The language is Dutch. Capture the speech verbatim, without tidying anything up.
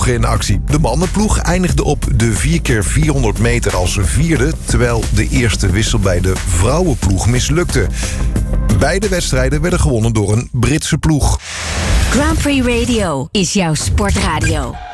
in actie. De mannenploeg eindigde op de vier keer vierhonderd meter als vierde, terwijl de eerste wissel bij de vrouwenploeg mislukte. Beide wedstrijden werden gewonnen door een Britse ploeg. Grand Prix Radio is jouw sportradio.